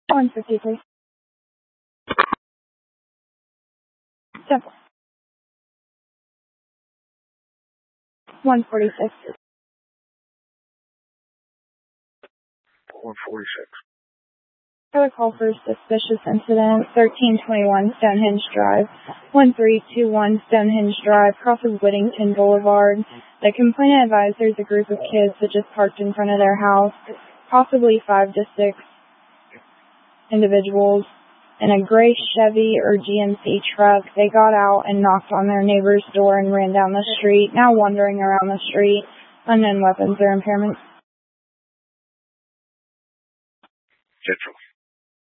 150, please. Simple. 146. 146. Another call for suspicious incident, 1321 Stonehenge Drive, 1321 Stonehenge Drive, cross of Whittington Boulevard. The complainant advised there's a group of kids that just parked in front of their house, possibly 5 to 6 individuals, in a gray Chevy or GMC truck. They got out and knocked on their neighbor's door and ran down the street, now wandering around the street, unknown weapons or impairments. Central.